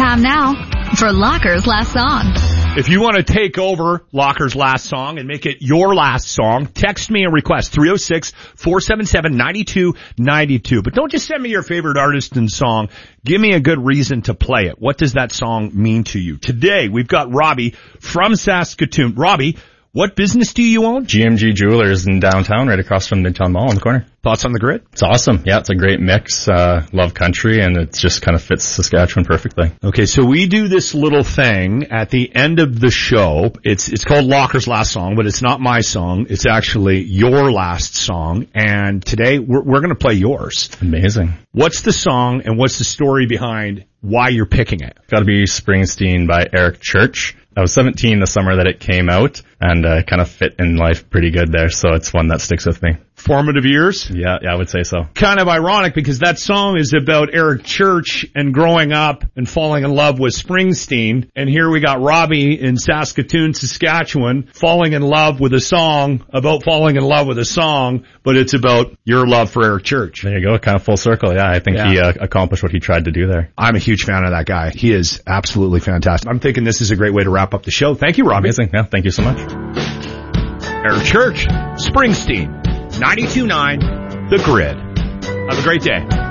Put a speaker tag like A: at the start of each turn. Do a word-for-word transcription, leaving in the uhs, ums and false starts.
A: time now for Locker's Last Song.
B: If you want to take over Locker's Last Song and make it your last song, text me a request, three oh six, four seven seven, nine two nine two. But don't just send me your favorite artist and song. Give me a good reason to play it. What does that song mean to you? Today, we've got Robbie from Saskatoon. Robbie, what business do you own?
C: G M G Jewelers in downtown, right across from Midtown Mall in the corner.
B: Thoughts on the Grid?
C: It's awesome. Yeah, it's a great mix. Uh, love country, and it just kind of fits Saskatchewan perfectly.
B: Okay, so we do this little thing at the end of the show. It's it's called Locker's Last Song, but it's not my song. It's actually your last song, and today we're, we're going to play yours.
C: Amazing.
B: What's the song, and what's the story behind why you're picking it?
C: Got to be Springsteen by Eric Church. I was seventeen the summer that it came out, and uh, kind of fit in life pretty good there, so it's one that sticks with me.
B: Formative years?
C: Yeah, yeah, I would say so.
B: Kind of ironic because that song is about Eric Church and growing up and falling in love with Springsteen. And here we got Robbie in Saskatoon, Saskatchewan, falling in love with a song about falling in love with a song, but it's about your love for Eric Church.
C: There you go, kind of full circle. Yeah, I think yeah. he uh, accomplished what he tried to do there.
B: I'm a huge fan of that guy. He is absolutely fantastic. I'm thinking this is a great way to wrap up the show. Thank you, Robbie.
C: Amazing. Yeah, thank you so much.
B: Eric Church, Springsteen. ninety-two point nine, The Grid. Have a great day.